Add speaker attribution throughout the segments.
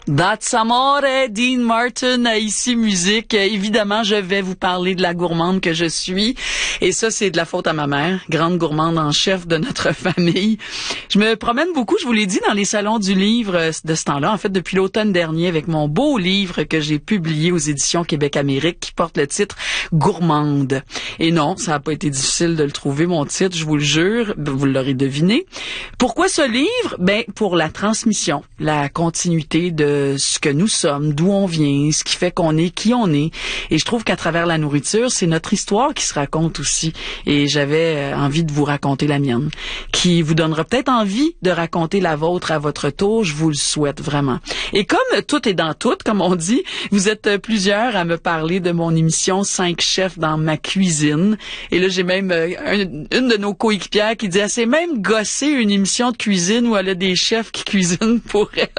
Speaker 1: That's Amore, Dean Martin, ici musique. Évidemment, je vais vous parler de la gourmande que je suis. Et ça, c'est de la faute à ma mère, grande gourmande en chef de notre famille. Je me promène beaucoup, je vous l'ai dit, dans les salons du livre de ce temps-là. En fait, depuis l'automne dernier, avec mon beau livre que j'ai publié aux éditions Québec-Amérique qui porte le titre Gourmande. Et non, ça n'a pas été difficile de le trouver, mon titre, je vous le jure. Vous l'aurez deviné. Pourquoi ce livre? Ben, pour la transmission, la continuité de ce que nous sommes, d'où on vient, ce qui fait qu'on est qui on est. Et je trouve qu'à travers la nourriture, c'est notre histoire qui se raconte aussi. Et j'avais envie de vous raconter la mienne, qui vous donnera peut-être envie de raconter la vôtre à votre tour. Je vous le souhaite vraiment. Et comme tout est dans tout, comme on dit, vous êtes plusieurs à me parler de mon émission 5 chefs dans ma cuisine. Et là, j'ai même une de nos coéquipières qui dit, elle s'est même gossé une émission de cuisine où elle a des chefs qui cuisinent pour elle.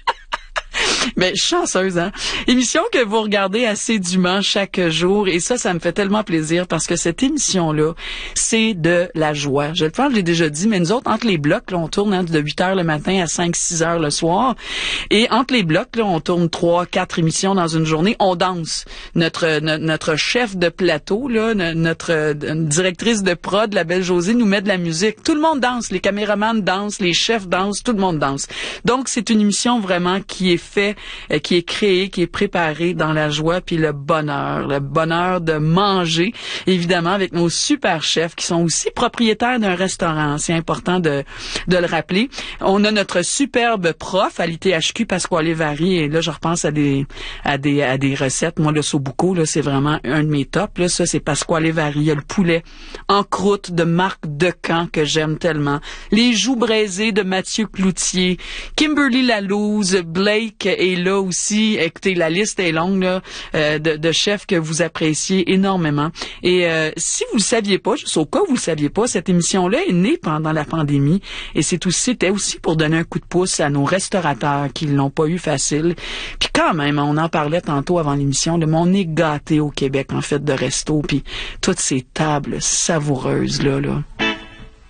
Speaker 1: Mais chanceuse, hein? Émission que vous regardez assidûment chaque jour. Et ça me fait tellement plaisir parce que cette émission-là, c'est de la joie. Je l'ai déjà dit, mais nous autres, entre les blocs, là, on tourne de 8 heures le matin à 5-6 heures le soir. Et entre les blocs, là, on tourne 3-4 émissions dans une journée. On danse. Notre chef de plateau, là, notre directrice de prod, la belle Josée, nous met de la musique. Tout le monde danse. Les caméramans dansent, les chefs dansent, tout le monde danse. Donc, c'est une émission vraiment qui est qui est créé, qui est préparé dans la joie puis le bonheur de manger, évidemment, avec nos super chefs qui sont aussi propriétaires d'un restaurant. C'est important de le rappeler. On a notre superbe prof à l'ITHQ, Pasquale Vary, et là, je repense à des recettes. Moi, le sobuco, là, c'est vraiment un de mes tops. Là, ça, c'est Pasquale Vary. Il y a le poulet en croûte de Marc Decamp que j'aime tellement. Les joues braisées de Mathieu Cloutier. Kimberly Lalouse, Blake est là aussi. Écoutez, la liste est longue là, de chefs que vous appréciez énormément. Et si vous le saviez pas, juste au cas où vous le saviez pas, cette émission-là est née pendant la pandémie et c'était aussi pour donner un coup de pouce à nos restaurateurs qui l'ont pas eu facile. Puis quand même, on en parlait tantôt avant l'émission, mais on est gâtés au Québec en fait de resto, puis toutes ces tables savoureuses là.